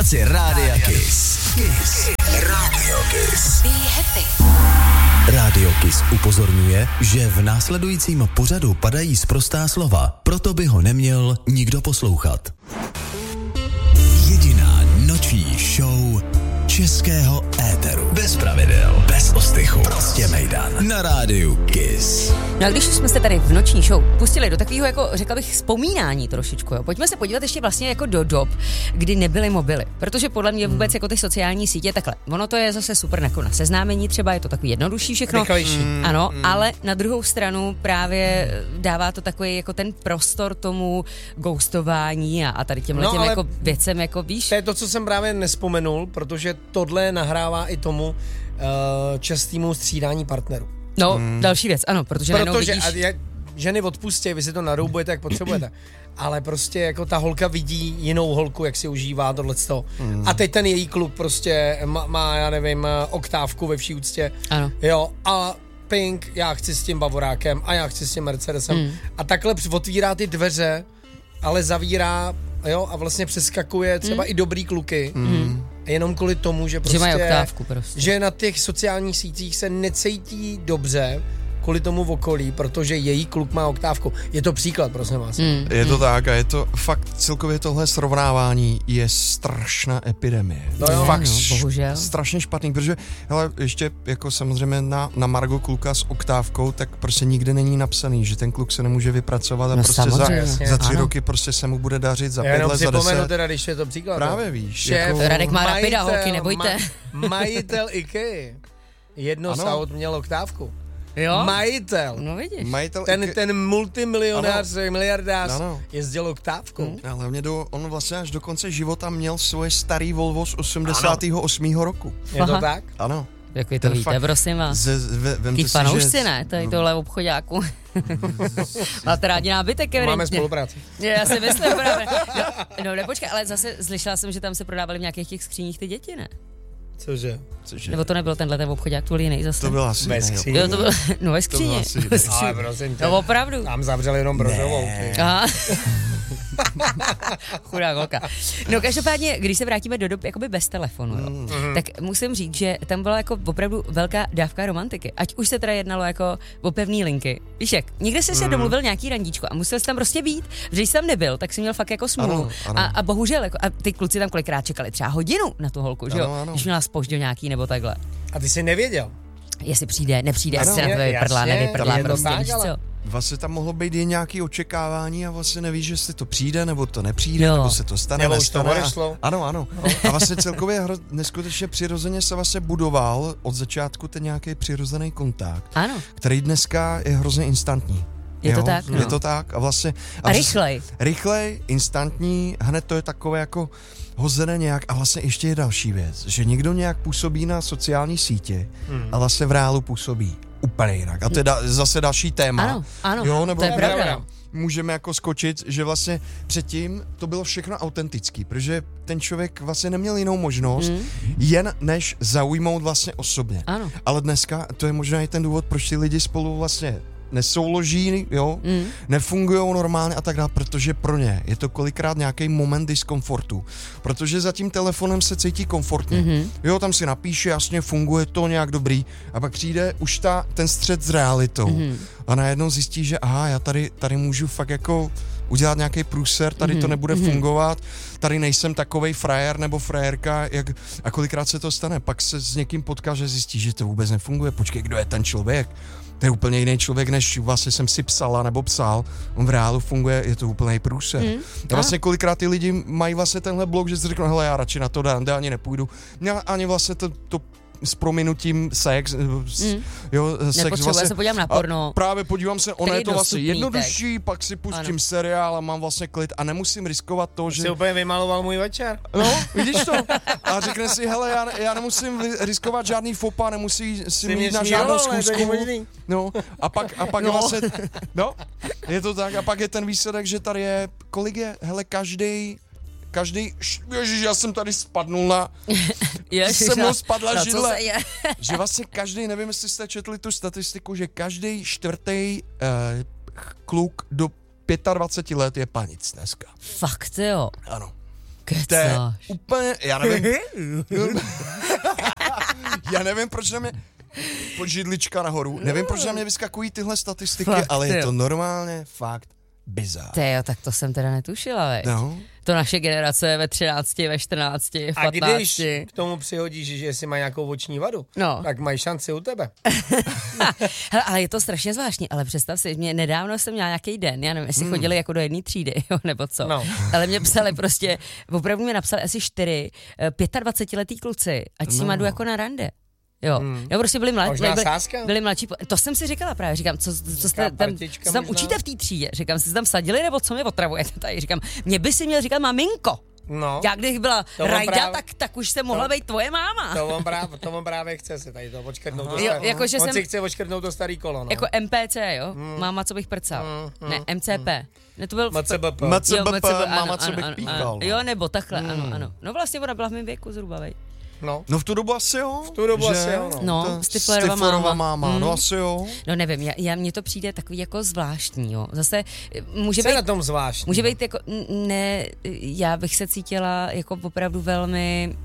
relaci Rádia Kiss. Kiss. Radio Kiss. Be happy. Radio Kiss upozorňuje, že v následujícím pořadu padají sprostá slova, proto by ho neměl nikdo poslouchat. Jediná noční show českého éteru. Bez pravidel, bez ostychu, prostě mejdan. Na rádiu Kiss. No a když jsme se tady v noční show pustili do takového, jako řekla bych, vzpomínání trošičku, jo. Pojďme se podívat ještě vlastně jako do dob, kdy nebyly mobily. Protože podle mě vůbec jako ty sociální sítě, takhle, ono to je zase super jako na seznámení třeba, je to takový jednodušší všechno. Ano, ale na druhou stranu právě dává to takový jako ten prostor tomu ghostování a tady těmhle těm jako věcem, jako víš. To je to, co jsem právě nespomenul, protože tohle nahrává i tomu častému střídání partnerů. No, další věc, ano, protože vidíš... ženy odpustí, vy si to naroubujete, jak potřebujete. Ale prostě jako ta holka vidí jinou holku, jak si užívá tohleto. A teď ten její kluk prostě má já nevím, oktávku ve vší úctě. Ano. Jo, a ping, já chci s tím Bavorákem a já chci s tím Mercedesem. A takhle otvírá ty dveře, ale zavírá, jo, a vlastně přeskakuje třeba i dobrý kluky. Jenom kvůli tomu, že prostě... Že mají oktávku prostě. Že na těch sociálních sítích se necítí dobře kvůli tomu v okolí, protože její kluk má oktávku. Je to příklad, prosím vás. Je to tak a je to fakt celkově tohle srovnávání je strašná epidemie. No jo, fakt bohužel. Strašně špatný, protože hele, ještě jako samozřejmě na margo kluka s oktávkou, tak prostě nikde není napsaný, že ten kluk se nemůže vypracovat a prostě za 3 roky prostě se mu bude dařit, za 5 let, za 10. Teda, když je to příklad. Právě víš. Šéf, jako... Radek má rapida, holky, nebojte. Majitel IKEA. Jedno z aut měl oktávku. Jo? Majitel. No vidíš. Ten multimilionář, miliardář jezdil oktávkou. Ale hlavně on vlastně až do konce života měl svoje starý Volvo z 88. roku. Je to tak? Ano. Jak vy to víte, fakt, prosím vás. Ty fanoušci, ne? Tady tohle obchodáku. Máte rádi nábytek, evidentně. Máme spolupráci. Já si myslím právě. No nepočkej, ale zase slyšela jsem, že tam se prodávali v nějakých těch skříních ty děti, ne? Cože? Nebo to nebyl tenhle ten obchodák, tu jiný zase? To byl asi. Ve skříni? Jo, to bylo, no ve skříni. Ale prosím tě. No opravdu. Tam zavřel jenom brožovou. Aha. Chudá holka. No každopádně, když se vrátíme do dob jakoby bez telefonu, jo, tak musím říct, že tam byla jako opravdu velká dávka romantiky. Ať už se teda jednalo jako o pevný linky. Víš jak, někde jsi se domluvil nějaký randíčko a musel jsi tam prostě být. Když jsi tam nebyl, tak jsi měl fakt jako smůlu. Ano. A bohužel, jako, a ty kluci tam kolikrát čekali třeba hodinu na tu holku, že jo? Ano. Když měla zpožděl nějaký nebo takhle. A ty jsi nevěděl? Jestli přijde, nepřijde, jestli se na to vyprdlá, nevyprdlá, prostě víš co. Vlastně tam mohlo být i nějaké očekávání a vlastně nevíš, jestli to přijde, nebo to nepřijde, nebo se to stane, nestane. Ano. A vlastně celkově neskutečně přirozeně se vlastně budoval od začátku ten nějaký přirozený kontakt, který dneska je hrozně instantní. Je to tak? Je to tak a vlastně... A rychlej. Rychlej, instantní, hned to je takové jako hozené nějak a vlastně ještě je další věc, že někdo nějak působí na sociální sítě a vlastně v reálu působí úplně jinak. A to je zase další téma. Ano, jo, nebo to je pravda. Můžeme jako skočit, že vlastně předtím to bylo všechno autentický, protože ten člověk vlastně neměl jinou možnost, jen než zaujmout vlastně osobně. Ano. Ale dneska to je možná i ten důvod, proč ty lidi spolu vlastně nesouloží, jo, nefungujou normálně a tak dále, protože pro ně je to kolikrát nějaký moment diskomfortu, protože za tím telefonem se cítí komfortně. Jo, tam si napíše, jasně, funguje to nějak dobrý a pak přijde už ten střet s realitou a najednou zjistí, že aha, já tady můžu fakt jako udělat nějaký průser, tady to nebude fungovat, tady nejsem takovej frajer nebo frajerka, a kolikrát se to stane, pak se s někým potká, že zjistí, že to vůbec nefunguje, počkej, kdo je ten člověk? To je úplně jiný člověk, než vlastně jsem si psala nebo psal. On v reálu funguje, je to úplný průser. A vlastně kolikrát ty lidi mají vlastně tenhle blok, že si řeknou, hele, já radši na to ani nepůjdu. Ani vlastně to s prominutím sex, sex vlastně. Se podívám na porno. Právě podívám se, ono je to vlastně jednodušší, pak si pustím seriál a mám vlastně klid a nemusím riskovat to, že... Jsi úplně vymaloval můj večer. No, vidíš to? A řekne si, hele, já nemusím riskovat žádný fopa, nemusí si mít na žádnou schůzku. No, a pak vlastně, no, je to tak, a pak je ten výsledek, že tady je, kolik je, hele, každý, ježiš, já jsem tady spadnul se mnou spadla židle. Že vlastně každý, nevím, jestli jste četli tu statistiku, že každý čtvrtý kluk do 25 let je panic dneska. Fakt jo. Ano. To je Kecáš. úplně, já nevím, proč na mě pod židlička nahoru, nevím, proč na mě vyskakují tyhle statistiky, Fakt, ale je jo. to normálně fakt bizár. Tyjo, tak to jsem teda netušila, veď. No. To naše generace ve 13, ve 14, v 15. A když k tomu přihodíš, že jestli má nějakou oční vadu, No. tak mají šanci u tebe. Hele, ale je to strašně zvláštní, ale představ si, mě nedávno jsem měla nějaký den, já nevím, jestli chodili jako do jedné třídy, jo, nebo co, No. ale mě psali prostě, opravdu mě napsali asi 4 25letý kluci, ať s nima jdu jako na rande. Jo, no prostě byli mladší, Možná sázka? byli mladší, to jsem si říkala právě, říkám, co jste tam, partička co tam možná? učíte v té třídě, říkám, jste tam sadili, nebo co mě otravujete tady, říkám, mě by si měl říkat maminko. No, Já když byla To on Rajda, právě- tak už se mohla být tvoje máma. to on právě chce si tady to odškrtnout. Jo, jakože on jsem- si chce odškrtnout to starý kolo, no. Jako MPC, jo? Máma, co bych prcal. Ne, MCP. Ne, to byl... MCBP. MCBP, ano, máma, co ano, bych ano, píchal. ano. Jo, nebo takhle, ano. No vlastně ona byla v mém věku zhruba, vej. No. No v tu dobu asi jo. V tu dobu asi jo, no. No, Stiflerova máma. No asi jo. No nevím, mně to přijde takový jako zvláštní, jo. Zase může Co je na být... tom zvláštní? Může být jako, ne, já bych se cítila jako opravdu velmi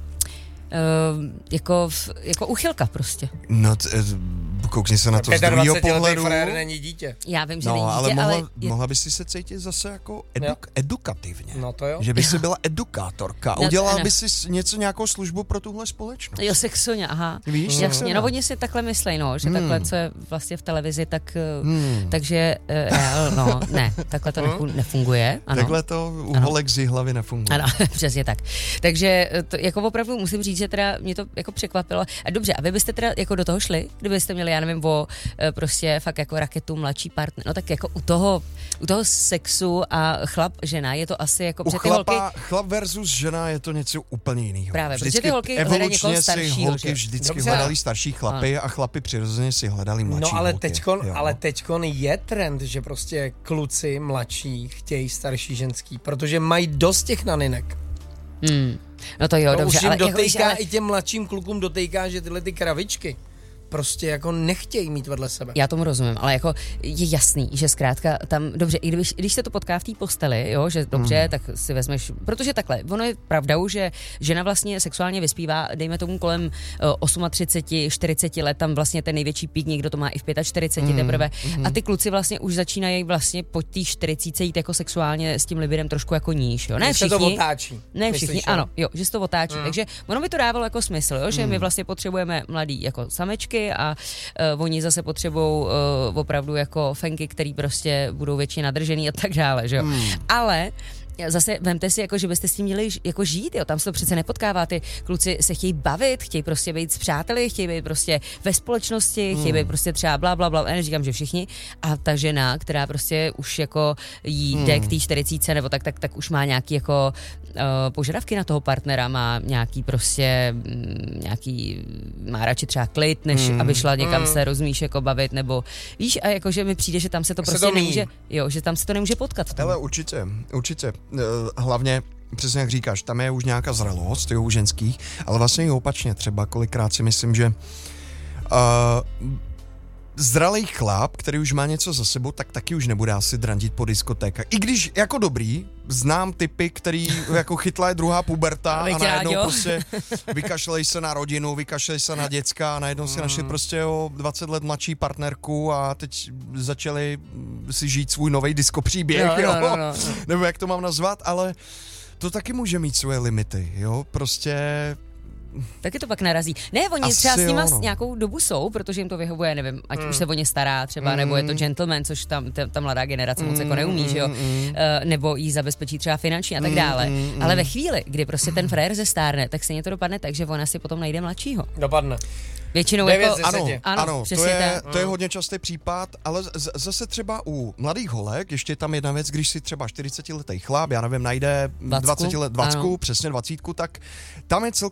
jako uchylka prostě. No, koukni se na to z druhého 25letý pohledu. frér není dítě. Já vím, že No, není ale dítě, mohla by si se cítit zase jako edukativně. No to jo. Že by si byla edukátorka. No, Udělala ano. by si nějakou službu pro tuhle společnost. Jo, sexoně, aha. Víš, Jasně, no oni si takhle myslej, no, že takhle, co je vlastně v televizi, tak, takže, no, ne, takhle to nefunguje, ano. Takhle to u holek z hlavy nefunguje. Ano, přesně tak. Takže to, jako opravdu musím říct, že teda mě to jako překvapilo. A dobře, a vy byste teda jako do toho šli, kdybyste měli, já nevím, prostě fakt jako raketu mladší partner, no tak jako u toho sexu a chlap, žena, je to asi jako U před ty holky, chlap versus žena je to něco úplně jiného. Právě, protože Vždycky ty holky hledají někoho evolučně si staršího, holky že? vždycky Dobře. hledali starší chlapy a chlapi přirozeně si hledali mladší No ale holky. teďkon je trend, že prostě kluci mladší chtějí starší ženský, protože mají dost těch naninek. no to jo, To dobře, už jim ale, dotejká, ale i těm mladším klukům dotejká, že tyhle ty kravičky prostě jako nechtějí mít vedle sebe. já tomu rozumím, ale jako je jasný, že zkrátka tam, dobře, i když se to potká v té posteli, jo, že dobře, tak si vezmeš, protože takhle, ono je pravdou, že žena vlastně sexuálně vyspívá, dejme tomu kolem 38, 40 let, tam vlastně ten největší pík, někdo to má i v 45 teprve, a ty kluci vlastně už začínají vlastně po té 40 jít jako sexuálně s tím libidem trošku jako níž, jo, ne Že se všichni. to otáčí. Ne všichni, Myslíš, jo? ano, jo, že se to otáčí. Takže ono by to dávalo jako smysl, jo, že my vlastně potřebujeme mladý jako samečky a oni zase potřebují opravdu jako fenky, který prostě budou většině nadržený a tak dále, že jo. Ale zase vemte si, jako, že byste s tím měli jako žít, jo, tam se to přece nepotkává, ty kluci se chtějí bavit, chtějí prostě být s přáteli, chtějí být prostě ve společnosti, chtějí být prostě třeba bla, bla, bla, já neříkám, že všichni, a ta žena, která prostě už jako jí jde k té 40 nebo tak už má nějaký jako požadavky na toho partnera, má nějaký prostě, má radši třeba klid, než aby šla někam se rozumíš jako bavit, nebo víš, a jakože mi přijde, že tam se to prostě nemůže, jo, že tam se to nemůže potkat v tom. Ale určitě. Hlavně, přesně jak říkáš, tam je už nějaká zrelost, jo, u ženských, ale vlastně i opačně třeba, kolikrát si myslím, že zralý chlap, který už má něco za sebou, tak taky už nebude asi drandit po diskotékách. I když jako dobrý, znám typy, který jako chytla je druhá puberta a najednou prostě vykašlej se na rodinu, vykašlej se na děcka a najednou si našli prostě o 20 let mladší partnerku a teď začali si žít svůj nový diskopříběh, jo? No. Nebo jak to mám nazvat, ale to taky může mít svoje limity, jo, prostě... Taky to pak narazí. Ne, oni Asi třeba s nima jo, no. nějakou dobu jsou, protože jim to vyhovuje, nevím, ať už se o ně stará třeba, nebo je to gentleman, což tam ta mladá generace moc jako neumí, že jo, nebo jí zabezpečí třeba finančně a tak dále. Ale ve chvíli, kdy prostě ten frér zestárne, tak stejně to dopadne tak, že ona si potom najde mladšího. Dopadne. Většinou 9 jako... ze 10. Ano, to je hodně častý případ, ale zase třeba u mladých holek, ještě tam jedna věc, když si třeba 40letý chlap, já nevím, najde 20 let, 20, přesně 20, tak tam je celkem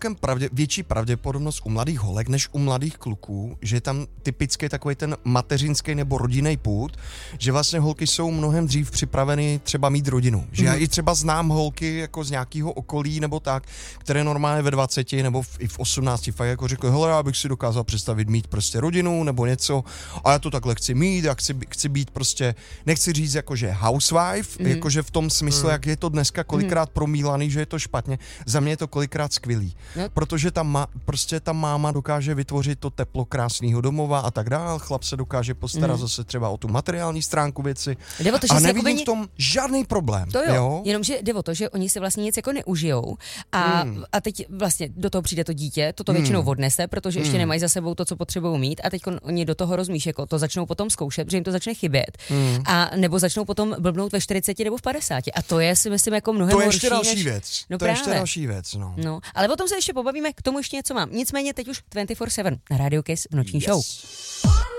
větší pravděpodobnost u mladých holek než u mladých kluků, že je tam typicky takový ten mateřinský nebo rodinný pud, že vlastně holky jsou mnohem dřív připraveny třeba mít rodinu. Že já i třeba znám holky jako z nějakého okolí nebo tak, které normálně ve 20 nebo i v 18 fakt jako řekl, hele, já bych si dokázal představit mít prostě rodinu nebo něco a já to takhle chci mít, já chci být prostě, nechci říct jakože housewife, jakože v tom smyslu, jak je to dneska kolikrát promílaný, že je to špatně, za mě je to kolikrát skvělý, protože ta máma dokáže vytvořit to teplo krásného domova a tak dál, chlap se dokáže postarat zase třeba o tu materiální stránku věci a nevidím v tom žádný problém. To jo, jenomže jde o to, že oni si vlastně nic jako neužijou a teď vlastně do toho přijde to dítě, to většinou odnese, protože ještě nemají za sebou to, co potřebují mít a teď oni do toho rozumíš, jako to začnou potom zkoušet, protože jim to začne chybět a nebo začnou potom blbnout ve 40 nebo v 50 a to je si myslím jako mnohem horší. To je ještě další věc. No to je ještě další věc, no. Ale o tom se ještě pobavíme, k tomu ještě něco mám. Nicméně teď už 24/7 na Radio Kiss v noční show.